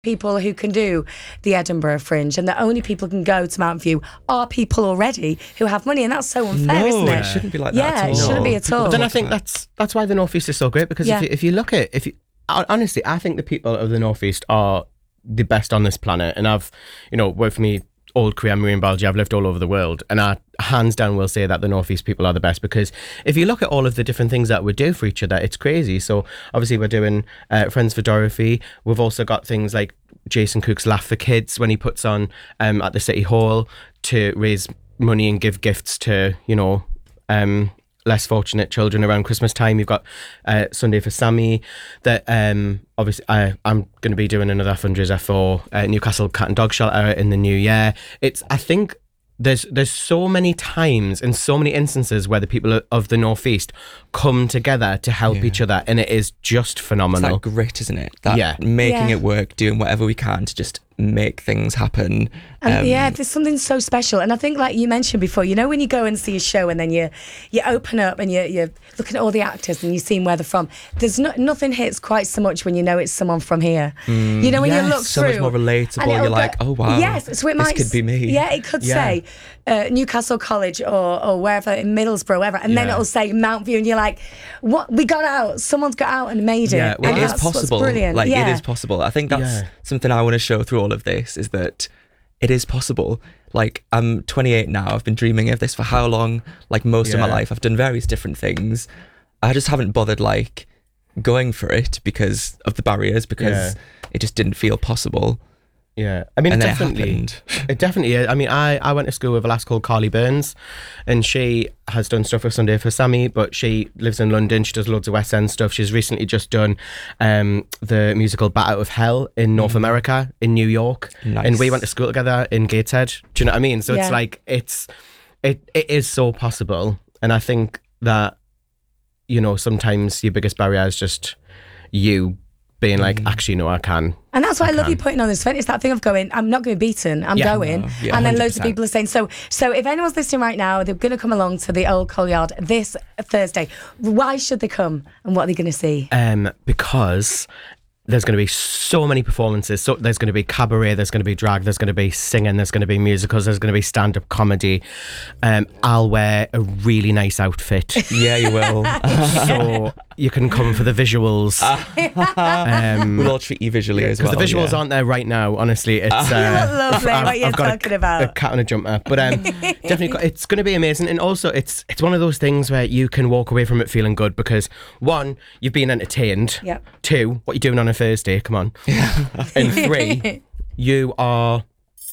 people who can do the Edinburgh Fringe, and the only people who can go to Mountain View are people already who have money, and that's so unfair, isn't it? It shouldn't be like that at all. Yeah, it shouldn't be at all. But then I think that's why the North East is so great, because if you look at honestly, I think the people of the North East are the best on this planet, and I've worked for me old career marine biology. I've lived all over the world, and I hands down will say that the North East people are the best, because if you look at all of the different things that we do for each other, it's crazy. So obviously we're doing Friends for Dorothy. We've also got things like Jason Cook's Laugh for Kids, when he puts on at the City Hall to raise money and give gifts to less fortunate children around Christmas time. You've got Sunday for Sammy, that obviously I'm going to be doing another fundraiser for Newcastle Cat and Dog Shelter in the new year. I think there's so many times and so many instances where the people of the North East come together to help each other, and it is just phenomenal. It's that grit, isn't it? Making it work, doing whatever we can to just make things happen. And there's something so special. And I think, like you mentioned before, when you go and see a show and then you open up and you're looking at all the actors and you're seeing where they're from, there's nothing hits quite so much when you know it's someone from here. When you look so through, much more relatable. You're like, oh wow, yes, so this could be me. Yeah, it could say Newcastle College or wherever, in Middlesbrough, wherever, and then it'll say Mount View, and you're like, what? We got out. Someone's got out and made it. Yeah, well, and it is possible. Brilliant. It is possible. I think that's something I want to show through all of this, is that it is possible. Like, I'm 28 now. I've been dreaming of this for how long? Like, most of my life. I've done various different things. I just haven't bothered, going for it because of the barriers, because it just didn't feel possible. Yeah, I mean, and it definitely is. I mean, I went to school with a lass called Carly Burns, and she has done stuff with Sunday for Sammy, but she lives in London. She does loads of West End stuff. She's recently just done the musical Bat Out of Hell in North America, in New York. Nice. And we went to school together in Gateshead. Do you know what I mean? So it's like, it is so possible. And I think that, sometimes your biggest barrier is just you being like, actually, no, I can. And that's why I love you putting on this event. It's that thing of going, I'm not going to be beaten, I'm going. Yeah, and then 100%. loads of people are saying, so if anyone's listening right now, they're going to come along to the Old Coal Yard this Thursday. Why should they come, and what are they going to see? Because there's going to be so many performances. So there's going to be cabaret, there's going to be drag, there's going to be singing, there's going to be musicals, there's going to be stand-up comedy. I'll wear a really nice outfit. Yeah, you will. So you can come for the visuals. We'll all treat you visually as well. Because the visuals aren't there right now, honestly. It's lovely, what you're talking about. A cat on a jumper. But definitely, it's going to be amazing. And also, it's one of those things where you can walk away from it feeling good, because 1, you've been entertained. Yep. 2, what you're doing on a Thursday, come on. And 3, you are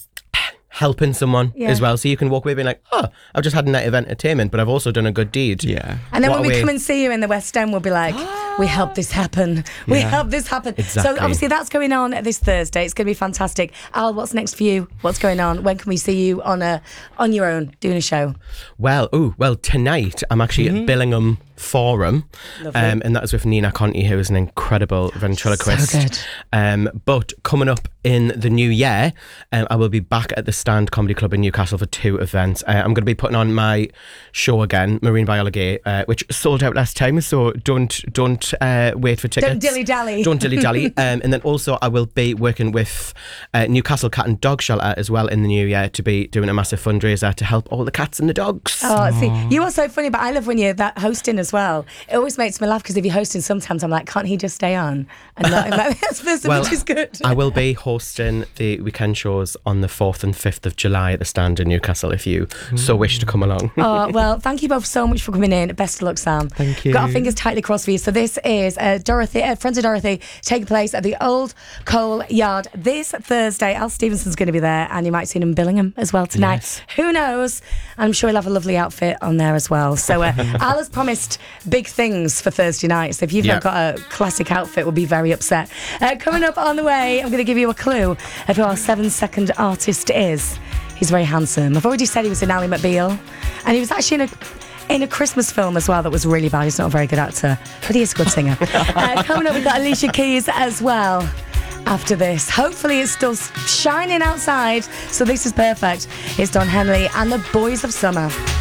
helping someone as well, so you can walk away being like, I've just had a night of entertainment, but I've also done a good deed. And then when we come and see you in the West End, we'll be like, we helped this happen. We helped this happen. Exactly. So obviously that's going on this Thursday. It's going to be fantastic. Al, what's next for you? What's going on? When can we see you on your own doing a show? Well, tonight I'm actually at Billingham Forum, and that is with Nina Conti, who is an incredible ventriloquist. So good. But coming up in the new year, I will be back at the Stand Comedy Club in Newcastle for 2 events. I'm going to be putting on my show again, Marine Biology, which sold out last time, so don't wait for tickets. Don't dilly-dally. Don't dilly-dally. And then also I will be working with Newcastle Cat and Dog Shelter as well in the new year, to be doing a massive fundraiser to help all the cats and the dogs. Oh, see, you are so funny, but I love when you're that hosting as well. It always makes me laugh, because if you're hosting, sometimes I'm like, can't he just stay on and not invite this person, which is good. I will be hosting the weekend shows on the 4th and 5th of July at the Stand in Newcastle, if you so wish to come along. Oh, well, thank you both so much for coming in. Best of luck, Sam. Thank you. Got our fingers tightly crossed for you. So this is Friends of Dorothy, taking place at the Old Coal Yard this Thursday. Al Stevenson's going to be there, and you might see him in Billingham as well tonight. Yes. Who knows? I'm sure he'll have a lovely outfit on there as well. So Al has promised big things for Thursday night, so if you've not got a classic outfit, we'll be very upset. Coming up on the way, I'm going to give you a clue of who our 7-second artist is. He's very handsome. I've already said he was in Ally McBeal, and he was actually in a Christmas film as well that was really bad. He's not a very good actor, but he is a good singer. Coming up, we've got Alicia Keys as well after this. Hopefully it's still shining outside, so this is perfect. It's Don Henley and the Boys of Summer.